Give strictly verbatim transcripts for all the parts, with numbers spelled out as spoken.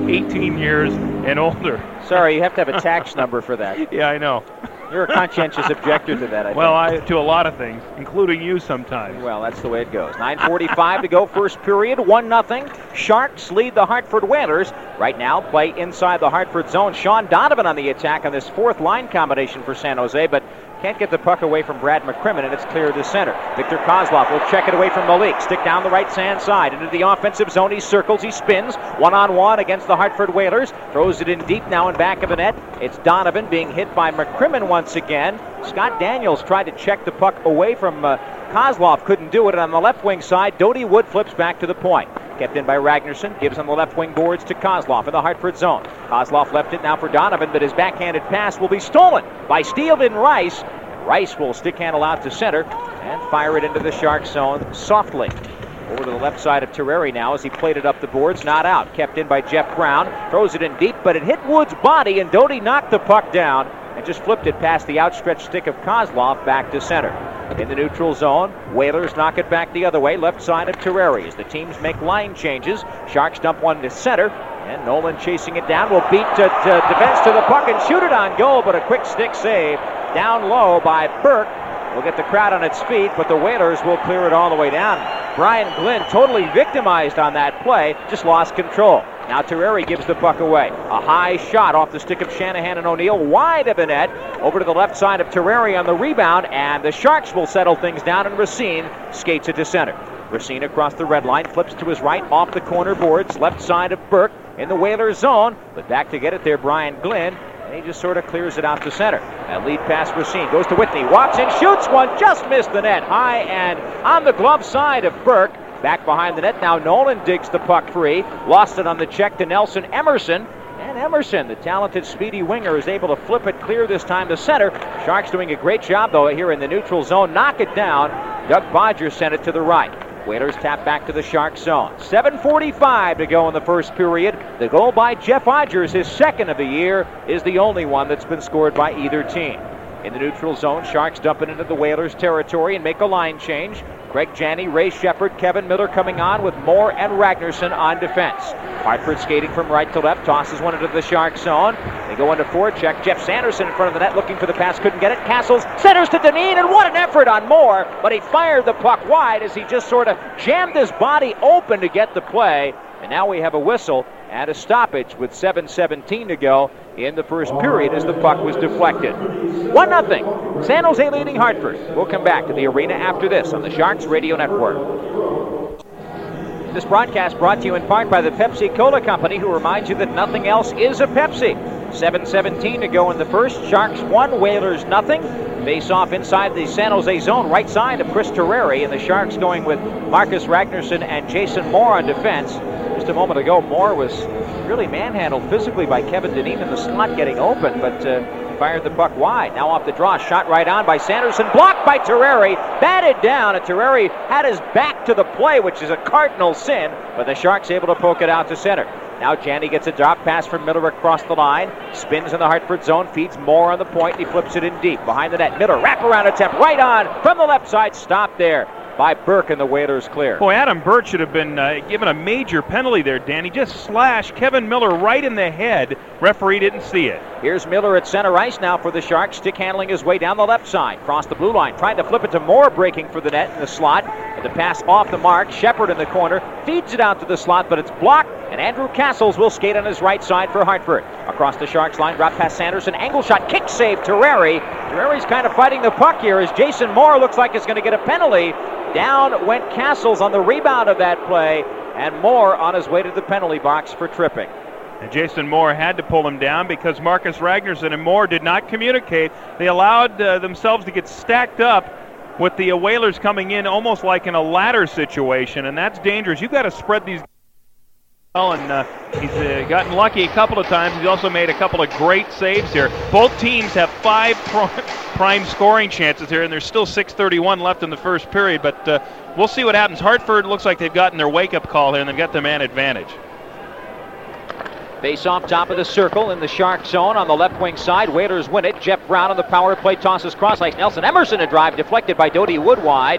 eighteen years and older. Sorry, you have to have a tax number for that. Yeah, I know. You're a conscientious objector to that, I well, think. I, to a lot of things, including you sometimes. Well, that's the way it goes. nine forty-five to go, first period, one nothing. Sharks lead the Hartford Whalers. Right now, play inside the Hartford zone. Sean Donovan on the attack on this fourth line combination for San Jose, but can't get the puck away from Brad McCrimmon, and it's clear to center. Victor Kozlov will check it away from Malik. Stick down the right-hand side into the offensive zone. He circles, he spins. One-on-one against the Hartford Whalers. Throws it in deep now in back of the net. It's Donovan being hit by McCrimmon once again. Scott Daniels tried to check the puck away from uh, Kozlov. Couldn't do it. And on the left wing side, Dodie Wood flips back to the point. Kept in by Ragnarsson. Gives on the left wing boards to Kozlov in the Hartford zone. Kozlov left it now for Donovan, but his backhanded pass will be stolen by Steelden Rice. Rice will stick handle out to center and fire it into the Shark zone softly. Over to the left side of Terreri now as he played it up the boards. Not out. Kept in by Jeff Brown. Throws it in deep, but it hit Wood's body, and Dodie knocked the puck down and just flipped it past the outstretched stick of Kozlov back to center. In the neutral zone, Whalers knock it back the other way, left side of Terreri as the teams make line changes. Sharks dump one to center, and Nolan chasing it down will beat to, to defense to the puck and shoot it on goal, but a quick stick save down low by Burke. Will get the crowd on its feet, but the Whalers will clear it all the way down. Brian Glynn totally victimized on that play, just lost control. Now Terreri gives the puck away. A high shot off the stick of Shanahan and O'Neill, wide of the net, over to the left side of Terreri on the rebound, and the Sharks will settle things down, and Racine skates it to center. Racine across the red line, flips to his right, off the corner boards, left side of Burke in the Whalers zone, but back to get it there, Brian Glynn. He just sort of clears it out to center. That lead pass Racine goes to Whitney. Walks in, shoots one, just missed the net. High and on the glove side of Burke. Back behind the net now. Nolan digs the puck free. Lost it on the check to Nelson Emerson. And Emerson, the talented speedy winger, is able to flip it clear this time to center. Sharks doing a great job, though, here in the neutral zone. Knock it down. Doug Bodger sent it to the right. Whalers tap back to the Shark zone. seven forty-five to go in the first period. The goal by Jeff Odgers, his second of the year, is the only one that's been scored by either team. In the neutral zone, Sharks dump it into the Whalers' territory and make a line change. Greg Janney, Ray Shepard, Kevin Miller coming on with Moore and Ragnarsson on defense. Hartford skating from right to left, tosses one into the Shark zone. They go into forecheck. Jeff Sanderson in front of the net looking for the pass, couldn't get it. Castles centers to Dineen, and what an effort on Moore, but he fired the puck wide as he just sort of jammed his body open to get the play. And now we have a whistle and a stoppage with seven seventeen to go in the first period as the puck was deflected. one nothing. San Jose leading Hartford. We'll come back to the arena after this on the Sharks Radio Network. This broadcast brought to you in part by the Pepsi-Cola Company, who reminds you that nothing else is a Pepsi. seven seventeen to go in the first. Sharks one, Whalers nothing. Face off inside the San Jose zone, right side of Chris Terreri, and the Sharks going with Marcus Ragnarsson and Jason Moore on defense. Just a moment ago, Moore was really manhandled physically by Kevin Dineen in the slot getting open, but uh, fired the puck wide. Now off the draw, shot right on by Sanderson, blocked by Terreri, batted down, and Terreri had his back to the play, which is a cardinal sin, but the Sharks able to poke it out to center. Now Janney gets a drop pass from Miller across the line, spins in the Hartford zone, feeds Moore on the point, and he flips it in deep. Behind the net, Miller, wraparound attempt, right on, from the left side, stopped there by Burke, and the Whalers clear. Boy, Adam Burt should have been uh, given a major penalty there, Dan. He just slashed Kevin Miller right in the head. Referee didn't see it. Here's Miller at center ice now for the Sharks, stick handling his way down the left side. Cross the blue line, trying to flip it to Moore, breaking for the net in the slot. And the pass off the mark, Shepard in the corner, feeds it out to the slot, but it's blocked, and Andrew Castles will skate on his right side for Hartford. Across the Sharks line, drop past Sanderson, angle shot, kick save, Terreri. Terreri's kind of fighting the puck here as Jason Moore looks like he's going to get a penalty. Down went Castles on the rebound of that play, and Moore on his way to the penalty box for tripping. And Jason Moore had to pull him down because Marcus Ragnarsson and Moore did not communicate. They allowed uh, themselves to get stacked up with the Whalers coming in almost like in a ladder situation, and that's dangerous. You've got to spread these well, and uh, he's uh, gotten lucky a couple of times. He's also made a couple of great saves here. Both teams have five prime scoring chances here, and there's still six thirty-one left in the first period, but uh, we'll see what happens. Hartford looks like they've gotten their wake-up call here, and they've got the man advantage. Face off top of the circle in the Shark zone on the left wing side. Whalers win it. Jeff Brown on the power play tosses cross ice. Nelson Emerson a drive deflected by Dodie Wood wide.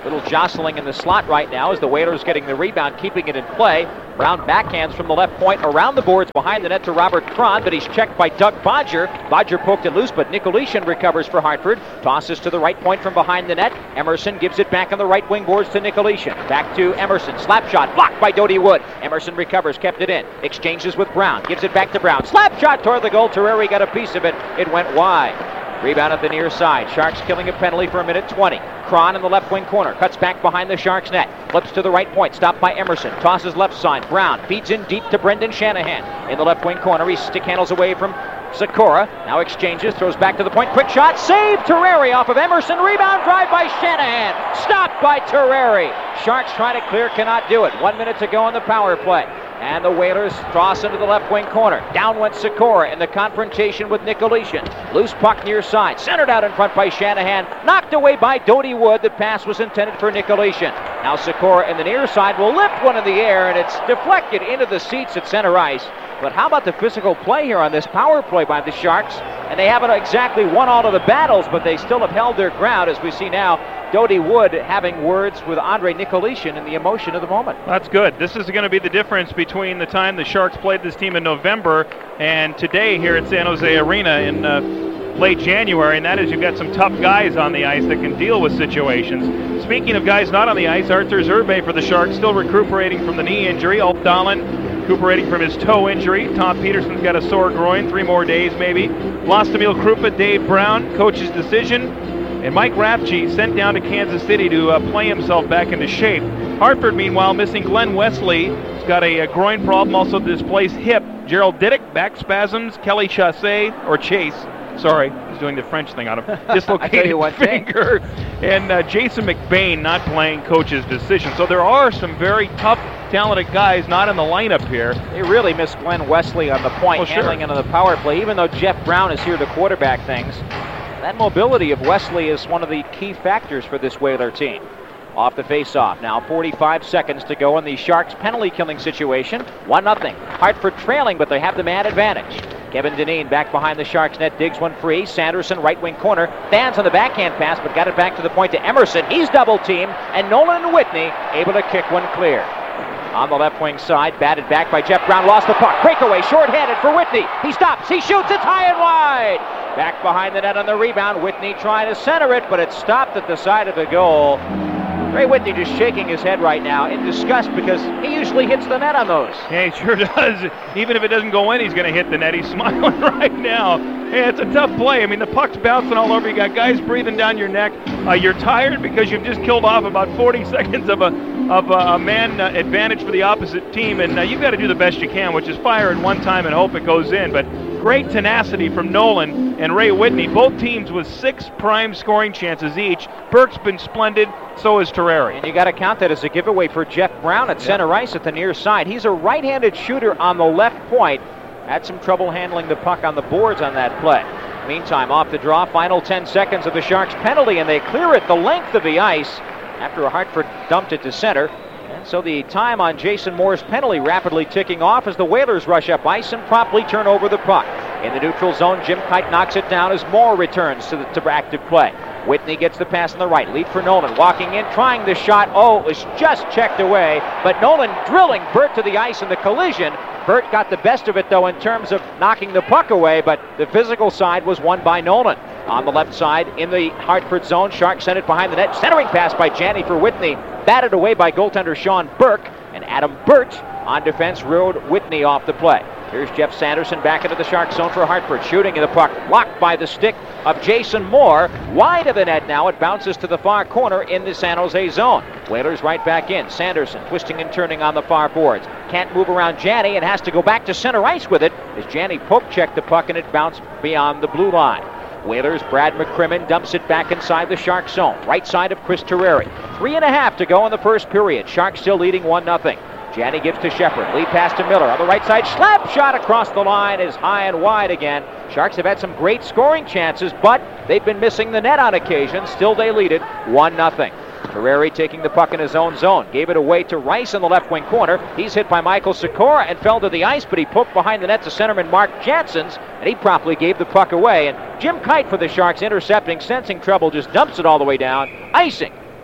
Little jostling in the slot right now as the Whalers getting the rebound, keeping it in play. Brown backhands from the left point around the boards behind the net to Robert Cron, but he's checked by Doug Bodger. Bodger poked it loose, but Nicolishin recovers for Hartford. Tosses to the right point from behind the net. Emerson gives it back on the right wing boards to Nicolishin. Back to Emerson. Slap shot blocked by Dodie Wood. Emerson recovers, kept it in. Exchanges with Brown. Gives it back to Brown. Slap shot toward the goal. Terreri got a piece of it. It went wide. Rebound at the near side. Sharks killing a penalty for a minute twenty. Cron in the left wing corner. Cuts back behind the Sharks net. Flips to the right point. Stopped by Emerson. Tosses left side. Brown feeds in deep to Brendan Shanahan. In the left wing corner. He stick handles away from Sikora. Now exchanges. Throws back to the point. Quick shot. Save Terreri off of Emerson. Rebound drive by Shanahan. Stopped by Terreri. Sharks trying to clear. Cannot do it. One minute to go on the power play. And the Whalers toss into the left wing corner. Down went Sikora in the confrontation with Nicolishin. Loose puck near side. Centered out in front by Shanahan. Knocked away by Dodie Wood. The pass was intended for Nicolishin. Now Sikora in the near side will lift one in the air, and it's deflected into the seats at center ice. But how about the physical play here on this power play by the Sharks? And they haven't exactly won all of the battles, but they still have held their ground, as we see now Dodie Wood having words with Andre Nicolishin in the emotion of the moment. That's good. This is going to be the difference between the time the Sharks played this team in November and today here at San Jose Arena in uh, late January, and that is you've got some tough guys on the ice that can deal with situations. Speaking of guys not on the ice, Arthur Zerbe for the Sharks still recuperating from the knee injury. Ulf Dahlen recuperating from his toe injury. Tom Peterson's got a sore groin, three more days maybe. Vlastimil Krupa, Dave Brown, coach's decision. And Mike Rafchi sent down to Kansas City to uh, play himself back into shape. Hartford, meanwhile, missing Glenn Wesley. He's got a, a groin problem, also displaced hip. Gerald Diddick, back spasms. Kelly Chasse, or Chase, sorry, he's doing the French thing on him. Dislocated finger. And uh, Jason McBain not playing, coach's decision. So there are some very tough, talented guys not in the lineup here. They really miss Glenn Wesley on the point, well, handling sure. it on the power play, even though Jeff Brown is here to quarterback things. That mobility of Wesley is one of the key factors for this Whaler team. Off the face-off. Now forty-five seconds to go in the Sharks penalty-killing situation. one nothing. Hartford trailing, but they have the man advantage. Kevin Dineen back behind the Sharks net, digs one free. Sanderson, right wing corner, stands on the backhand pass, but got it back to the point to Emerson. He's double-teamed, and Nolan Whitney able to kick one clear. On the left wing side, batted back by Jeff Brown, lost the puck. Breakaway, short-handed for Whitney. He stops, he shoots, it's high and wide. Back behind the net on the rebound. Whitney trying to center it, but it's stopped at the side of the goal. Ray Whitney just shaking his head right now in disgust because he usually hits the net on those. Yeah, he sure does. Even if it doesn't go in, he's going to hit the net. He's smiling right now. Yeah, it's a tough play. I mean, the puck's bouncing all over. You got guys breathing down your neck. Uh, you're tired because you've just killed off about forty seconds of a of a, a man uh, advantage for the opposite team, and uh, you've got to do the best you can, which is fire in one time and hope it goes in. But great tenacity from Nolan and Ray Whitney. Both teams with six prime scoring chances each. Burke's been splendid. So is Terreri. And you got to count that as a giveaway for Jeff Brown at center yeah. ice at the near side. He's a right-handed shooter on the left point. Had some trouble handling the puck on the boards on that play. Meantime, off the draw, final ten seconds of the Sharks penalty, and they clear it the length of the ice after Hartford dumped it to center. And so the time on Jason Moore's penalty rapidly ticking off as the Whalers rush up ice and promptly turn over the puck. In the neutral zone, Jim Kite knocks it down as Moore returns to the to active play. Whitney gets the pass on the right. Lead for Nolan. Walking in, trying the shot. Oh, it was just checked away. But Nolan drilling Burt to the ice in the collision. Burt got the best of it, though, in terms of knocking the puck away. But the physical side was won by Nolan. On the left side, in the Hartford zone, Sharks sent it behind the net. Centering pass by Janney for Whitney. Batted away by goaltender Sean Burke. And Adam Burt on defense rode Whitney off the play. Here's Jeff Sanderson back into the Sharks zone for Hartford. Shooting in the puck. Blocked by the stick of Jason Moore. Wide of the net now. It bounces to the far corner in the San Jose zone. Whalers right back in. Sanderson twisting and turning on the far boards. Can't move around Janney and has to go back to center ice with it as Janney poke checked the puck and it bounced beyond the blue line. Whalers, Brad McCrimmon dumps it back inside the Sharks zone. Right side of Chris Terreri. Three and a half to go in the first period. Sharks still leading one nothing. Janney gives to Shepard. Lead pass to Miller. On the right side, slap shot across the line is high and wide again. Sharks have had some great scoring chances, but they've been missing the net on occasion. Still they lead it one nothing. Terreri taking the puck in his own zone. Gave it away to Rice in the left wing corner. He's hit by Michael Sikora and fell to the ice, but he poked behind the net to centerman Mark Janssens, and he promptly gave the puck away. And Jim Kite for the Sharks intercepting, sensing trouble, just dumps it all the way down. Icing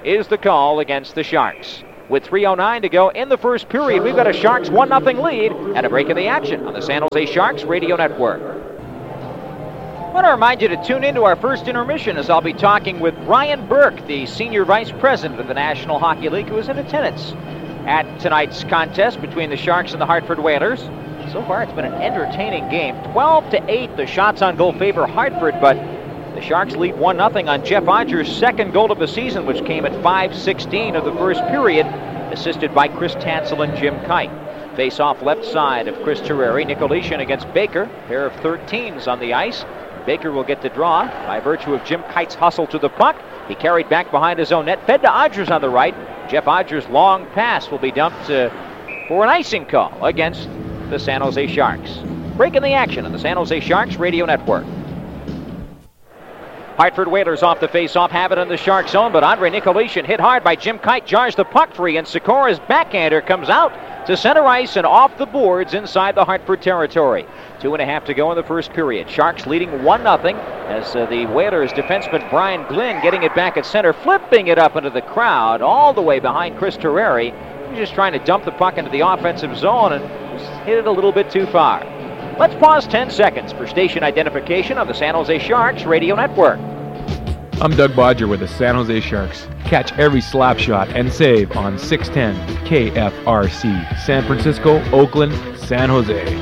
is the call against the Sharks. With three oh nine to go in the first period, we've got a Sharks one nothing lead and a break in the action on the San Jose Sharks Radio Network. I want to remind you to tune into our first intermission as I'll be talking with Brian Burke, the Senior Vice President of the National Hockey League, who is in attendance at tonight's contest between the Sharks and the Hartford Whalers. So far, it's been an entertaining game. twelve to eight, the shots on goal favor Hartford, but the Sharks lead one nothing on Jeff Odger's second goal of the season, which came at five sixteen of the first period, assisted by Chris Tansel and Jim Kite. Face off left side of Chris Terreri. Nicolishin against Baker. Pair of thirteens on the ice. Baker will get the draw by virtue of Jim Kite's hustle to the puck. He carried back behind his own net, fed to Odgers on the right. Jeff Odger's long pass will be dumped uh, for an icing call against the San Jose Sharks. Break in the action on the San Jose Sharks Radio Network. Hartford Whalers off the face-off, have it in the Shark zone, but Andre Nicolishin hit hard by Jim Kite, jars the puck free, and Sikora's backhander comes out to center ice and off the boards inside the Hartford territory. Two and a half to go in the first period. Sharks leading one nothing as uh, the Whalers defenseman Brian Glynn getting it back at center, flipping it up into the crowd all the way behind Chris Terreri. He's just trying to dump the puck into the offensive zone and just hit it a little bit too far. Let's pause ten seconds for station identification on the San Jose Sharks Radio Network. I'm Doug Bodger with the San Jose Sharks. Catch every slap shot and save on six ten K F R C. San Francisco, Oakland, San Jose.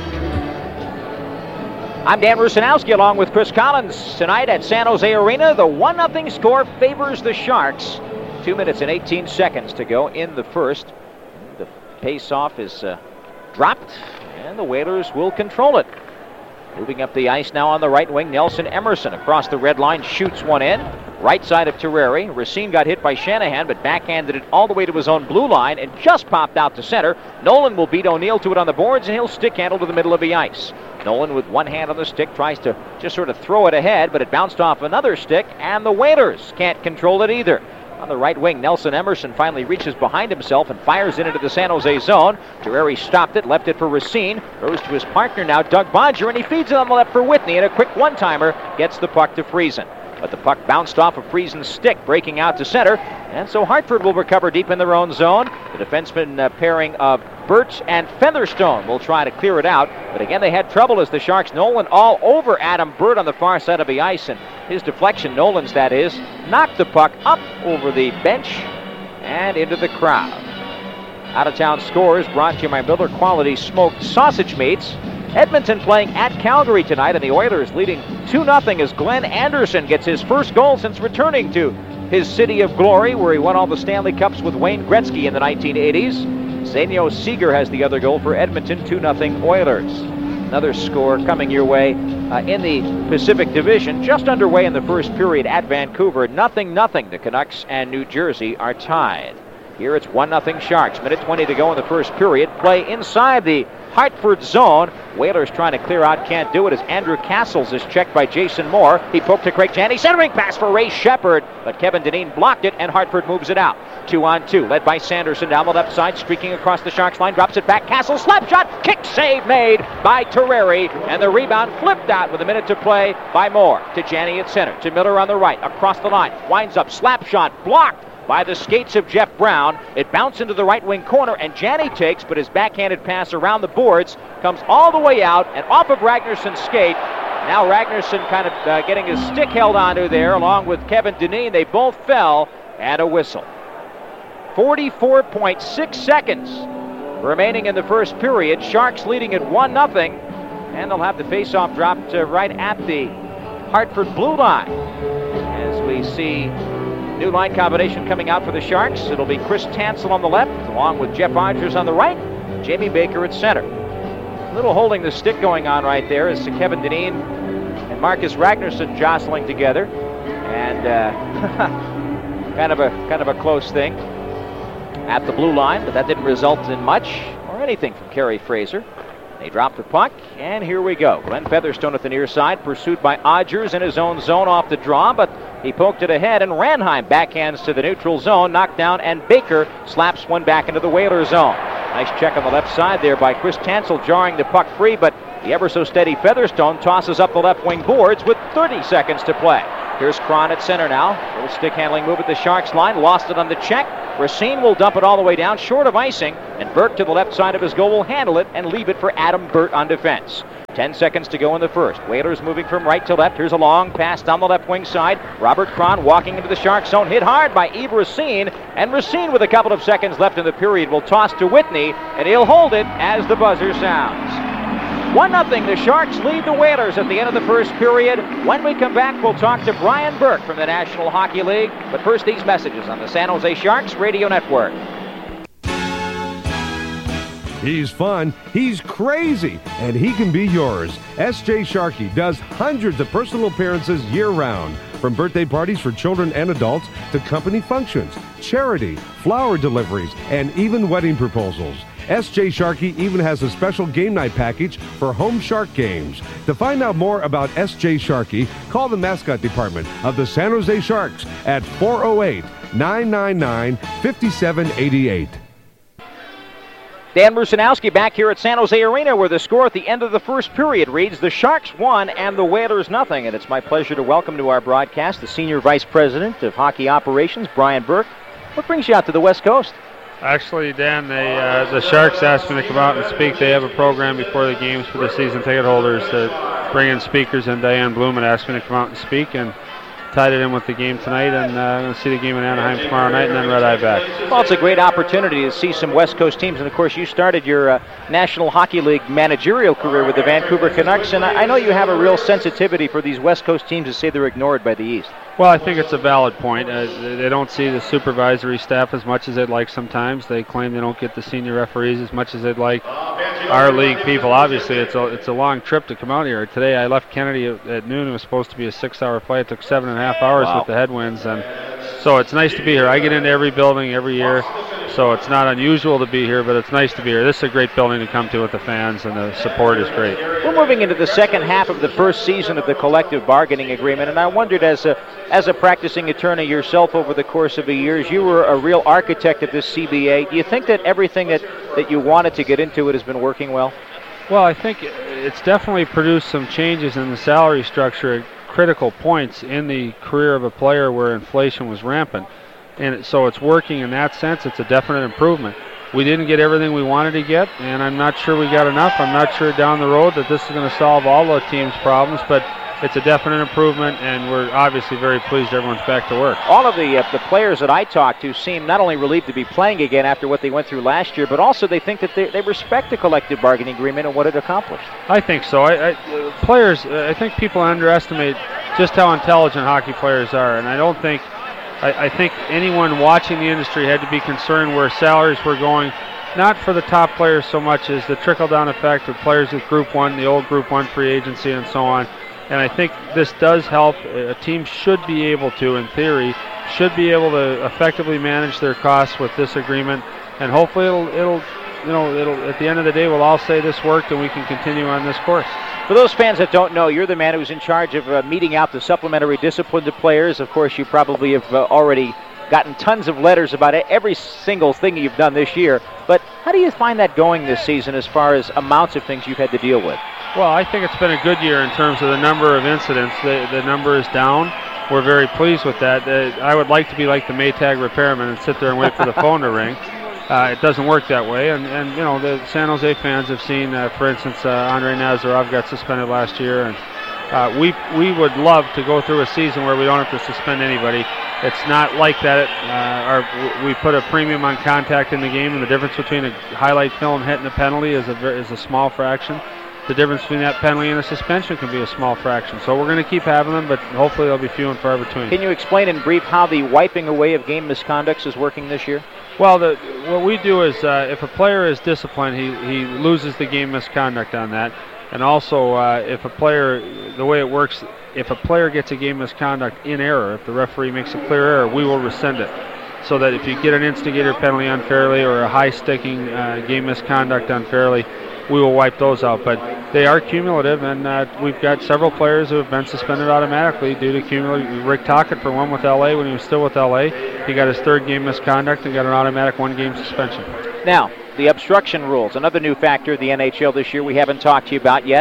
I'm Dan Rusanowski along with Chris Collins. Tonight at San Jose Arena, the one nothing score favors the Sharks. Two minutes and eighteen seconds to go in the first. The face-off is uh, dropped, and the Whalers will control it. Moving up the ice now on the right wing, Nelson Emerson across the red line shoots one in. Right side of Terreri. Racine got hit by Shanahan, but backhanded it all the way to his own blue line and just popped out to center. Nolan will beat O'Neill to it on the boards, and he'll stick handle to the middle of the ice. Nolan with one hand on the stick tries to just sort of throw it ahead, but it bounced off another stick, and the Whalers can't control it either. On the right wing, Nelson Emerson finally reaches behind himself and fires it into the San Jose zone. Terreri stopped it, left it for Racine. Throws to his partner now, Doug Bodger, and he feeds it on the left for Whitney, and a quick one-timer gets the puck to Friesen. But the puck bounced off of Friesen's stick, breaking out to center, and so Hartford will recover deep in their own zone. The defenseman uh, pairing of Birch and Featherstone will try to clear it out, but again they had trouble as the Sharks. Nolan all over Adam Burt on the far side of the ice, and his deflection, Nolan's that is, knocked the puck up over the bench and into the crowd. Out-of-town scores brought to you by Miller Quality Smoked Sausage Meats. Edmonton playing at Calgary tonight, and the Oilers leading two nothing as Glenn Anderson gets his first goal since returning to his city of glory, where he won all the Stanley Cups with Wayne Gretzky in the nineteen eighties. Zenio Seeger has the other goal for Edmonton, two nothing Oilers. Another score coming your way uh, in the Pacific Division, just underway in the first period at Vancouver. Nothing, nothing. The Canucks and New Jersey are tied. Here it's one nothing Sharks. Minute twenty to go in the first period. Play inside the Hartford zone. Whalers trying to clear out, can't do it as Andrew Castles is checked by Jason Moore. He poked to Craig Janney, centering pass for Ray Shepard, but Kevin Dineen blocked it and Hartford moves it out. Two on two, led by Sanderson down the left side, streaking across the Sharks line, drops it back. Castles, slap shot, kick save made by Terreri, and the rebound flipped out with a minute to play by Moore. To Janney at center, to Miller on the right, across the line, winds up, slap shot, blocked by the skates of Jeff Brown. It bounced into the right wing corner, and Janney takes, but his backhanded pass around the boards comes all the way out and off of Ragnarson's skate. Now Ragnarsson kind of uh, getting his stick held onto there along with Kevin Dineen. They both fell, and a whistle. forty-four point six seconds remaining in the first period. Sharks leading at one nothing, and they'll have the faceoff dropped uh, right at the Hartford blue line. As we see new line combination coming out for the Sharks. It'll be Chris Tansel on the left, along with Jeff Odgers on the right, Jamie Baker at center. A little holding the stick going on right there as Kevin Dineen and Marcus Ragnarsson jostling together, and uh, kind of a kind of a close thing at the blue line, but that didn't result in much or anything from Kerry Fraser. They drop the puck, and here we go. Glenn Featherstone at the near side, pursued by Odgers in his own zone off the draw, but he poked it ahead, and Ranheim backhands to the neutral zone, knocked down, and Baker slaps one back into the Whaler zone. Nice check on the left side there by Chris Tansel, jarring the puck free, but the ever-so-steady Featherstone tosses up the left wing boards with thirty seconds to play. Here's Cron at center now. Little stick handling move at the Sharks line. Lost it on the check. Racine will dump it all the way down, short of icing. And Burke to the left side of his goal will handle it and leave it for Adam Burt on defense. Ten seconds to go in the first. Whalers moving from right to left. Here's a long pass down the left wing side. Robert Cron walking into the Shark zone. Hit hard by Yves Racine. And Racine, with a couple of seconds left in the period, will toss to Whitney. And he'll hold it as the buzzer sounds. one nothing. The Sharks lead the Whalers at the end of the first period. When we come back, we'll talk to Brian Burke from the National Hockey League. But first, these messages on the San Jose Sharks Radio Network. He's fun, he's crazy, and he can be yours. S J Sharkey does hundreds of personal appearances year-round, from birthday parties for children and adults to company functions, charity, flower deliveries, and even wedding proposals. S J Sharkey even has a special game night package for home Shark games. To find out more about S J Sharkey, call the mascot department of the San Jose Sharks at four oh eight, nine nine nine, five seven eight eight. Dan Rusanowski back here at San Jose Arena, where the score at the end of the first period reads the Sharks one and the Whalers nothing. And it's my pleasure to welcome to our broadcast the Senior Vice President of Hockey Operations, Brian Burke. What brings you out to the West Coast? Actually, Dan, they, uh, the Sharks asked me to come out and speak. They have a program before the games for the season ticket holders to bring in speakers, and Diane Bloom had asked me to come out and speak, and tied it in with the game tonight, and uh, I'm going to see the game in Anaheim tomorrow night, and then Red Eye back. Well, it's a great opportunity to see some West Coast teams, and of course you started your uh, National Hockey League managerial career with the Vancouver Canucks, and I, I know you have a real sensitivity for these West Coast teams to say they're ignored by the East. Well, I think it's a valid point. Uh, they don't see the supervisory staff as much as they'd like sometimes. They claim they don't get the senior referees as much as they'd like. Our league people, obviously, it's a, it's a long trip to come out here. Today I left Kennedy at, at noon. It was supposed to be a six-hour flight. It took seven and a half hours wow. with the headwinds, and so it's nice to be here. I get into every building every year, so it's not unusual to be here, but it's nice to be here. This is a great building to come to with the fans, and the support is great. We're moving into the second half of the first season of the collective bargaining agreement, and I wondered, as a as a practicing attorney yourself over the course of the years, you were a real architect of this C B A. Do you think that everything that, that you wanted to get into it has been working well? Well, I think it's definitely produced some changes in the salary structure at critical points in the career of a player where inflation was rampant. And so it's working in that sense. It's a definite improvement. We didn't get everything we wanted to get, and I'm not sure we got enough. I'm not sure down the road that this is going to solve all the team's problems, but it's a definite improvement, and we're obviously very pleased everyone's back to work. All of the uh, the players that I talked to seem not only relieved to be playing again after what they went through last year, but also they think that they, they respect the collective bargaining agreement and what it accomplished. I think so. I, I, uh, players, uh, I think people underestimate just how intelligent hockey players are, and I don't think, I, I think anyone watching the industry had to be concerned where salaries were going, not for the top players so much as the trickle-down effect of players with Group one, the old Group one free agency, and so on. And I think this does help. A team should be able to, in theory, should be able to effectively manage their costs with this agreement. And hopefully it'll, it'll, you know, it'll, at the end of the day, we'll all say this worked and we can continue on this course. For those fans that don't know, you're the man who's in charge of uh, meeting out the supplementary discipline to players. Of course, you probably have uh, already gotten tons of letters about it, every single thing you've done this year. But how do you find that going this season as far as amounts of things you've had to deal with? Well, I think it's been a good year in terms of the number of incidents. The, the number is down. We're very pleased with that. Uh, I would like to be like the Maytag repairman and sit there and wait for the phone to ring. Uh, it doesn't work that way. And, and, you know, the San Jose fans have seen, uh, for instance, uh, Andre Nazarov got suspended last year. And uh, we we would love to go through a season where we don't have to suspend anybody. It's not like that. Uh, our, we put a premium on contact in the game, and the difference between a highlight film hit and a penalty is a, is a small fraction. The difference between that penalty and a suspension can be a small fraction. So we're going to keep having them, but hopefully they'll be few and far between. Can you explain in brief how the wiping away of game misconducts is working this year? Well, the, what we do is uh, if a player is disciplined, he, he loses the game misconduct on that. And also, uh, if a player, the way it works, if a player gets a game misconduct in error, if the referee makes a clear error, we will rescind it. So that if you get an instigator penalty unfairly or a high-sticking uh, game misconduct unfairly, we will wipe those out. But they are cumulative, and uh, we've got several players who have been suspended automatically due to cumulative. Rick Tocchet, for one, with L A when he was still with L A. He got his third game misconduct and got an automatic one-game suspension. Now, the obstruction rules, another new factor of the N H L this year we haven't talked to you about yet.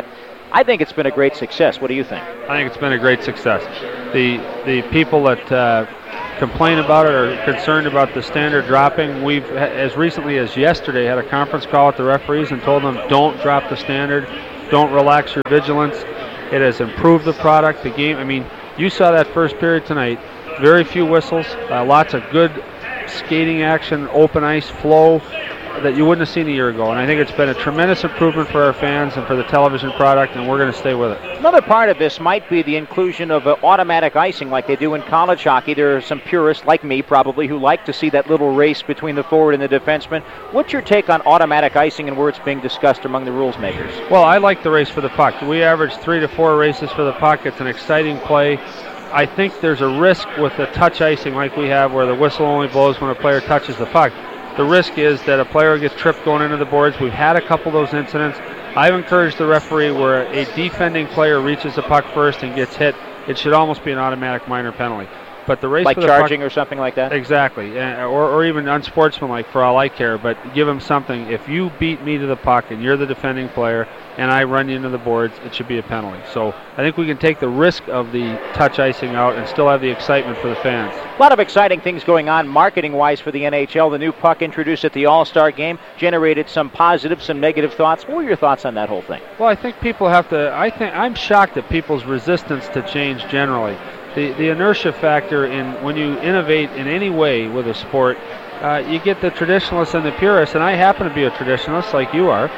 I think it's been a great success. What do you think? I think it's been a great success. The the people that uh, complain about it or concerned about the standard dropping, we've, as recently as yesterday, had a conference call with the referees and told them don't drop the standard, don't relax your vigilance. It has improved the product, the game. I mean, you saw that first period tonight. Very few whistles, uh, lots of good skating action, open ice flow that you wouldn't have seen a year ago. And I think it's been a tremendous improvement for our fans and for the television product, and we're going to stay with it. Another part of this might be the inclusion of uh, automatic icing like they do in college hockey. There are some purists like me probably who like to see that little race between the forward and the defenseman. What's your take on automatic icing and where it's being discussed among the rules makers? Well, I like the race for the puck. We average three to four races for the puck. It's an exciting play. I think there's a risk with the touch icing like we have where the whistle only blows when a player touches the puck. The risk is that a player gets tripped going into the boards. We've had a couple of those incidents. I've encouraged the referee where a defending player reaches the puck first and gets hit, it should almost be an automatic minor penalty. But the race like for the charging puck, or something like that? Exactly, uh, or, or even unsportsmanlike for all I care, but give them something. If you beat me to the puck and you're the defending player and I run you into the boards, it should be a penalty. So I think we can take the risk of the touch icing out and still have the excitement for the fans. A lot of exciting things going on marketing-wise for the N H L. The new puck introduced at the All-Star Game generated some positive, some negative thoughts. What were your thoughts on that whole thing? Well, I think people have to, I think, I'm shocked at people's resistance to change generally. The, the inertia factor in when you innovate in any way with a sport, uh, you get the traditionalists and the purists, and I happen to be a traditionalist like you are.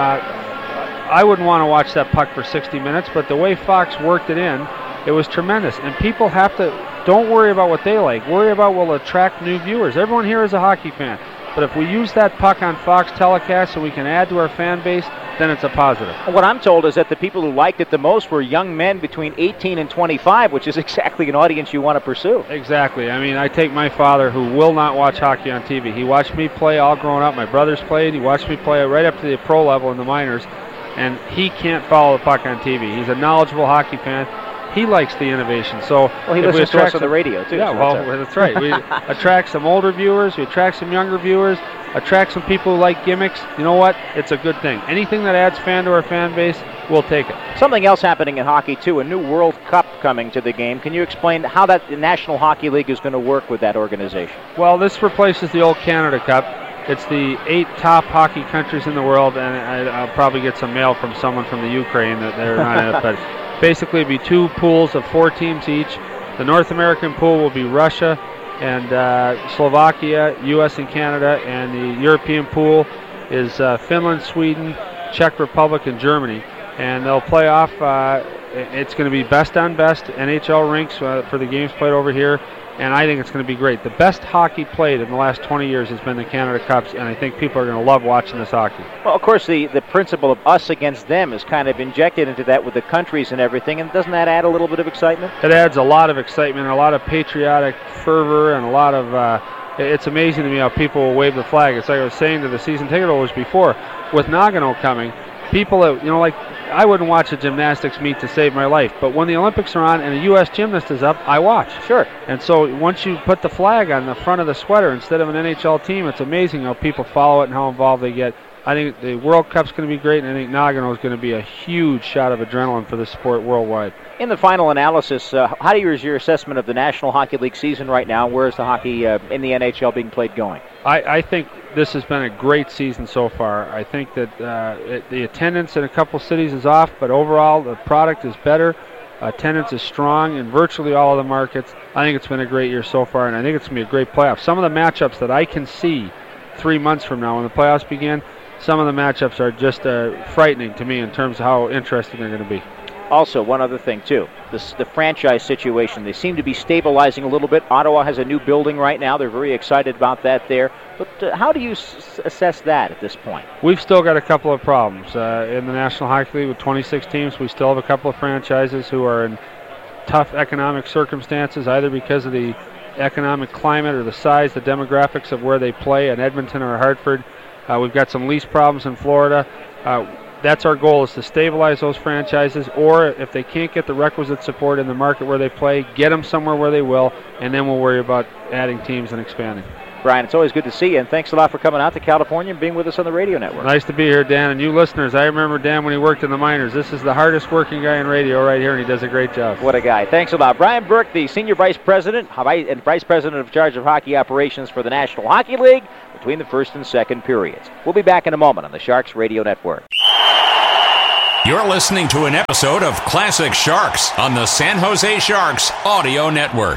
Uh, I wouldn't want to watch that puck for sixty minutes, but the way Fox worked it in, it was tremendous. And people have to, don't worry about what they like. Worry about what will attract new viewers. Everyone here is a hockey fan. But if we use that puck on Fox telecast so we can add to our fan base, then it's a positive. What I'm told is that the people who liked it the most were young men between eighteen and twenty-five, which is exactly an audience you want to pursue. Exactly. I mean, I take my father, who will not watch hockey on T V. He watched me play all growing up. My brothers played. He watched me play right up to the pro level in the minors, and he can't follow the puck on T V. He's a knowledgeable hockey fan. He likes the innovation. So well, he listens to us on the radio, too. Yeah, so well, that's, that's right. We attract some older viewers. We attract some younger viewers. Attract some people who like gimmicks. You know what? It's a good thing. Anything that adds fan to our fan base, we'll take it. Something else happening in hockey, too, a new World Cup coming to the game. Can you explain how that the National Hockey League is going to work with that organization? Well, this replaces the old Canada Cup. It's the eight top hockey countries in the world, and I, I'll probably get some mail from someone from the Ukraine that they're not in it, but basically it'll be two pools of four teams each. The North American pool will be Russia and uh, Slovakia, U S and Canada, and the European pool is uh, Finland, Sweden, Czech Republic, and Germany. And they'll play off, uh, it's going to be best on best N H L rinks uh, for the games played over here. And I think it's going to be great. The best hockey played in the last twenty years has been the Canada Cups, and I think people are going to love watching this hockey. Well, of course, the, the principle of us against them is kind of injected into that with the countries and everything, and doesn't that add a little bit of excitement? It adds a lot of excitement, a lot of patriotic fervor, and a lot of... Uh, it's amazing to me how people will wave the flag. It's like I was saying to the season ticket holders before, with Nagano coming, people that, you know, like, I wouldn't watch a gymnastics meet to save my life, but when the Olympics are on and a U S gymnast is up, I watch. Sure. And so once you put the flag on the front of the sweater instead of an N H L team, it's amazing how people follow it and how involved they get. I think the World Cup's going to be great, and I think Nagano is going to be a huge shot of adrenaline for this sport worldwide. In the final analysis, uh, how do you, is your assessment of the National Hockey League season right now? Where is the hockey uh, in the N H L being played going? I, I think this has been a great season so far. I think that uh, it, the attendance in a couple cities is off, but overall the product is better. Attendance is strong in virtually all of the markets. I think it's been a great year so far, and I think it's going to be a great playoff. Some of the matchups that I can see three months from now when the playoffs begin, some of the matchups are just uh, frightening to me in terms of how interesting they're going to be. Also, one other thing, too, this, the franchise situation. They seem to be stabilizing a little bit. Ottawa has a new building right now. They're very excited about that there. But uh, how do you s- assess that at this point? We've still got a couple of problems. Uh, in the National Hockey League with twenty-six teams, we still have a couple of franchises who are in tough economic circumstances, either because of the economic climate or the size, the demographics of where they play in Edmonton or Hartford. Uh, we've got some lease problems in Florida. Uh, That's our goal, is to stabilize those franchises, or if they can't get the requisite support in the market where they play, get them somewhere where they will, and then we'll worry about adding teams and expanding. Brian, it's always good to see you, and thanks a lot for coming out to California and being with us on the radio network. Nice to be here, Dan. And you listeners, I remember Dan when he worked in the minors. This is the hardest working guy in radio right here, and he does a great job. What a guy. Thanks a lot. Brian Burke, the Senior Vice President and Vice President in charge of hockey operations for the National Hockey League between the first and second periods. We'll be back in a moment on the Sharks Radio Network. You're listening to an episode of Classic Sharks on the San Jose Sharks Audio Network.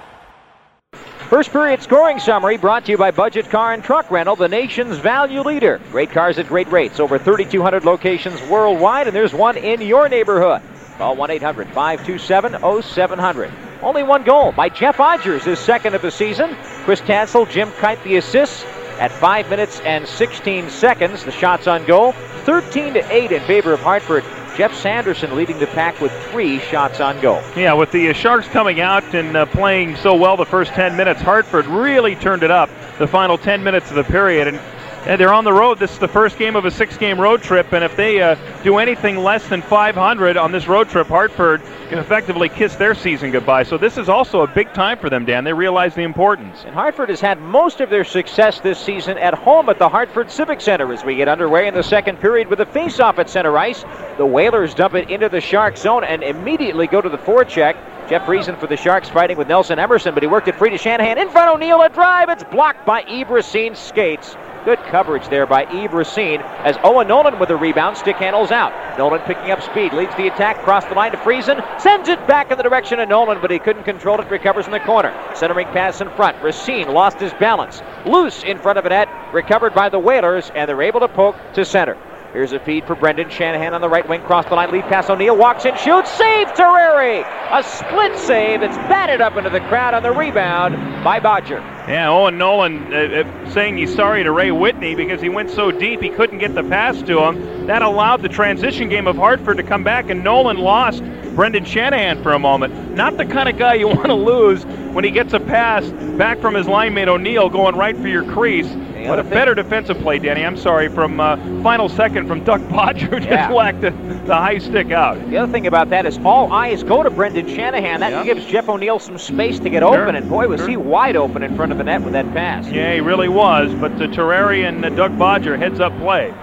First period scoring summary brought to you by Budget Car and Truck Rental, the nation's value leader. Great cars at great rates. Over thirty-two hundred locations worldwide, and there's one in your neighborhood. Call one eight hundred, five two seven, oh seven hundred. Only one goal by Jeff Odgers, his second of the season. Chris Tansel, Jim Kite the assists at five minutes and sixteen seconds. The shots on goal, thirteen to eight in favor of Hartford. Jeff Sanderson leading the pack with three shots on goal. Yeah, with the uh, Sharks coming out and uh, playing so well the first ten minutes, Hartford really turned it up the final ten minutes of the period. And, and they're on the road. This is the first game of a six-game road trip, and if they uh, do anything less than five hundred on this road trip, Hartford can effectively kiss their season goodbye. So this is also a big time for them, Dan. They realize the importance. And Hartford has had most of their success this season at home at the Hartford Civic Center as we get underway in the second period with a face-off at center ice. The Whalers dump it into the Sharks zone and immediately go to the forecheck. Jeff Friesen for the Sharks fighting with Nelson Emerson, but he worked it free to Shanahan. In front, O'Neill, a drive. It's blocked by Yves Racine skates. Good coverage there by Yves Racine as Owen Nolan with a rebound. Stick handles out. Nolan picking up speed, leads the attack, cross the line to Friesen, sends it back in the direction of Nolan, but he couldn't control it, recovers in the corner. Centering pass in front. Racine lost his balance. Loose in front of a net, recovered by the Whalers, and they're able to poke to center. Here's a feed for Brendan Shanahan on the right wing. Cross the line, lead pass. O'Neill walks in, shoots, save Terreri. A split save. It's batted up into the crowd on the rebound by Bodger. Yeah, Owen Nolan uh, uh, saying he's sorry to Ray Whitney because he went so deep he couldn't get the pass to him. That allowed the transition game of Hartford to come back, and Nolan lost Brendan Shanahan for a moment. Not the kind of guy you want to lose when he gets a pass back from his line mate O'Neill going right for your crease. But a better defensive play, Danny, I'm sorry, from uh, final second from Doug Bodger just yeah. whacked the, the high stick out. The other thing about that is all eyes go to Brendan Shanahan. That yeah. gives Jeff O'Neill some space to get sure. open, and boy, was sure. he wide open in front of the net with that pass. Yeah, he really was, but uh, Terreri and uh, Doug Bodger heads-up play.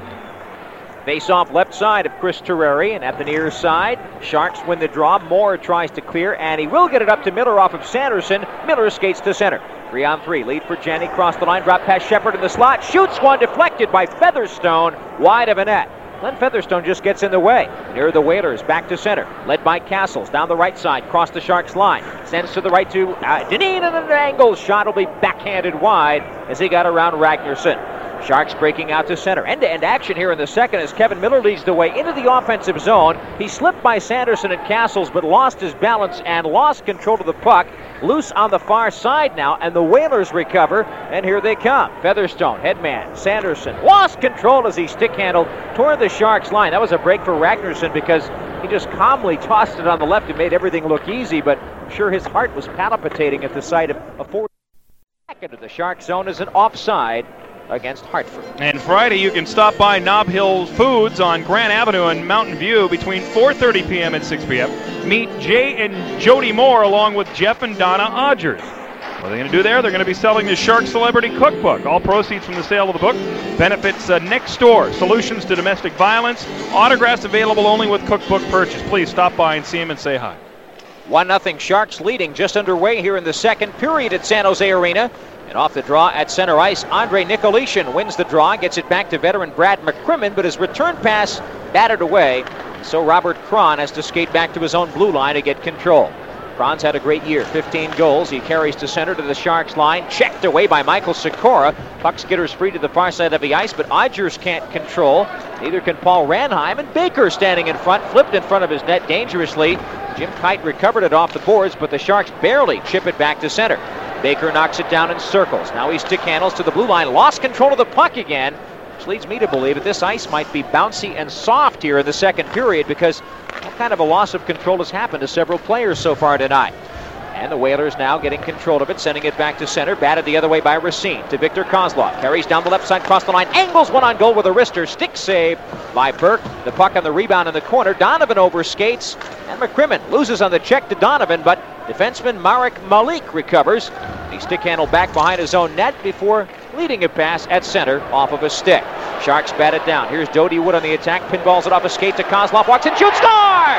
Face off left side of Chris Terreri, and at the near side, Sharks win the draw. Moore tries to clear, and he will get it up to Miller off of Sanderson. Miller skates to center. Three on three. Lead for Jenny. Cross the line. Drop past Shepard in the slot. Shoots one. Deflected by Featherstone. Wide of a net. Glenn Featherstone just gets in the way. Near the Whalers. Back to center. Led by Castles. Down the right side. Cross the Sharks line. Sends to the right to uh, Dineen, and an angle. Shot will be backhanded wide as he got around Ragnarsson. Sharks breaking out to center. End-to-end action here in the second as Kevin Miller leads the way into the offensive zone. He slipped by Sanderson and Castles, but lost his balance and lost control of the puck. Loose on the far side now, and the Whalers recover, and here they come. Featherstone, headman, Sanderson, lost control as he stick-handled toward the Sharks line. That was a break for Ragnarsson because he just calmly tossed it on the left and made everything look easy, but I'm sure his heart was palpitating at the sight of a forward back into the Shark zone as an offside against Hartford. And Friday you can stop by Nob Hill Foods on Grant Avenue in Mountain View between four thirty p.m. and six p.m. Meet Jay and Jody Moore along with Jeff and Donna Odgers. What are they going to do there? They're going to be selling the Shark Celebrity Cookbook. All proceeds from the sale of the book benefits uh, Next Door, Solutions to Domestic Violence. Autographs available only with cookbook purchase. Please stop by and see him and say hi. one nothing Sharks leading just underway here in the second period at San Jose Arena. And off the draw at center ice, Andre Nicolishin wins the draw, gets it back to veteran Brad McCrimmon, but his return pass batted away. So Robert Cron has to skate back to his own blue line to get control. Cron's had a great year, fifteen goals. He carries to center to the Sharks line, checked away by Michael Sikora. Puck skitters free to the far side of the ice, but Odgers can't control. Neither can Paul Ranheim, and Baker standing in front, flipped in front of his net dangerously. Jim Kite recovered it off the boards, but the Sharks barely chip it back to center. Baker knocks it down in circles. Now he stick handles to the blue line, lost control of the puck again, which leads me to believe that this ice might be bouncy and soft here in the second period because what kind of a loss of control has happened to several players so far tonight. And the Whalers now getting control of it, sending it back to center, batted the other way by Racine to Victor Kozlov. Carries down the left side, cross the line, angles one on goal with a wrister, stick save by Burke. The puck on the rebound in the corner. Donovan overskates, and McCrimmon loses on the check to Donovan, but Defenseman Marek Malik recovers. He stick handled back behind his own net before leading a pass at center off of a stick. Sharks bat it down. Here's Dodie Wood on the attack. Pinballs it off a skate to Kozlov. Walks in, shoots, score!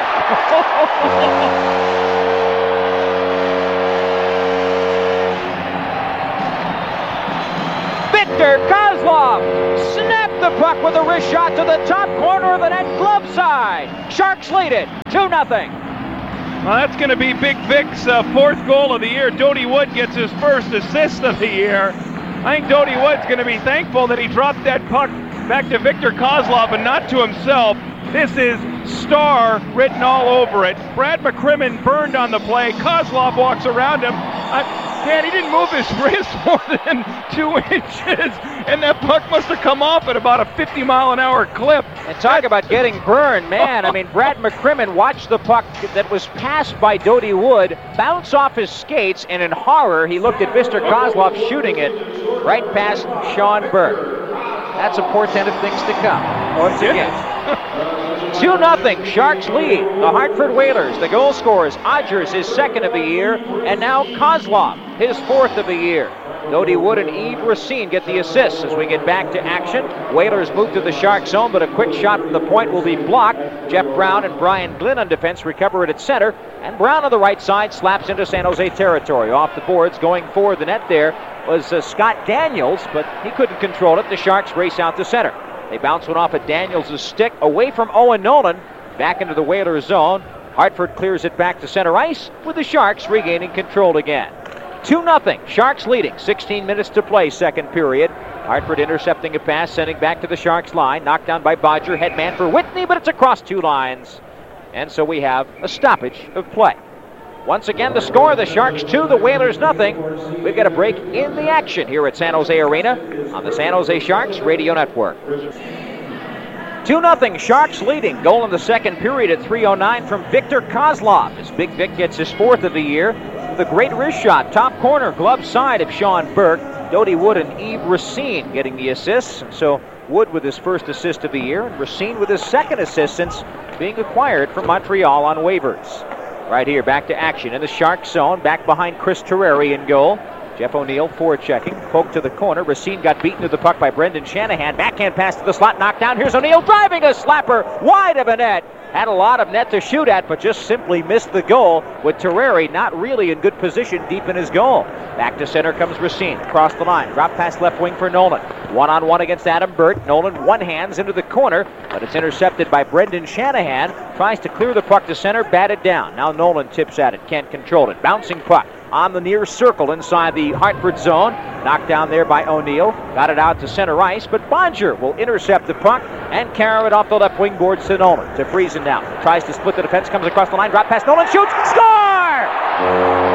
Victor Kozlov snapped the puck with a wrist shot to the top corner of the net, glove side. Sharks lead it two nothing. Well, that's going to be Big Vic's uh, fourth goal of the year. Dodie Wood gets his first assist of the year. I think Dodie Wood's going to be thankful that he dropped that puck back to Victor Kozlov and not to himself. This is Star written all over it. Brad McCrimmon burned on the play. Kozlov walks around him. I, man, he didn't move his wrist more than two inches, and that puck must have come off at about a fifty mile an hour clip. And talk about getting burned, man. I mean, Brad McCrimmon watched the puck that was passed by Dodie Wood bounce off his skates, and in horror, he looked at Mister Kozlov shooting it right past Sean Burke. That's a portent of things to come. Once again. two nothing, Sharks lead. The Hartford Whalers, the goal scorers. Odgers, his second of the year, and now Kozlov, his fourth of the year. Dodie Wood and Yves Racine get the assists as we get back to action. Whalers move to the Shark zone, but a quick shot from the point will be blocked. Jeff Brown and Brian Glynn on defense recover it at center, and Brown on the right side slaps into San Jose territory. Off the boards, going for the net there was uh, Scott Daniels, but he couldn't control it. The Sharks race out to center. They bounce one off of Daniels' stick away from Owen Nolan, back into the Whalers zone. Hartford clears it back to center ice with the Sharks regaining control again. two nothing, Sharks leading, sixteen minutes to play, second period. Hartford intercepting a pass, sending back to the Sharks line. Knocked down by Bodger, headman for Whitney, but it's across two lines. And so we have a stoppage of play. Once again, the score, the Sharks two, the Whalers nothing. We've got a break in the action here at San Jose Arena on the San Jose Sharks Radio Network. two nothing, Sharks leading. Goal in the second period at three oh nine from Victor Kozlov as Big Vic gets his fourth of the year. The great wrist shot, top corner, glove side of Sean Burke. Dodie Wood and Yves Racine getting the assists. And so Wood with his first assist of the year, and Racine with his second assist since being acquired from Montreal on waivers. Right here, back to action in the Shark zone, back behind Chris Terreri in goal. Jeff O'Neill forechecking, poke to the corner. Racine got beaten to the puck by Brendan Shanahan. Backhand pass to the slot, knocked down. Here's O'Neill driving a slapper wide of a net. Had a lot of net to shoot at, but just simply missed the goal with Terreri not really in good position deep in his goal. Back to center comes Racine, across the line. Drop pass left wing for Nolan. One-on-one against Adam Burt. Nolan one-hands into the corner, but it's intercepted by Brendan Shanahan. Tries to clear the puck to center, batted down. Now Nolan tips at it, can't control it. Bouncing puck on the near circle inside the Hartford zone. Knocked down there by O'Neill. Got it out to center ice, but Bodger will intercept the puck and carry it off the left wing boards to Nolan. To Friesen now. Tries to split the defense, comes across the line, drop pass, Nolan shoots, score!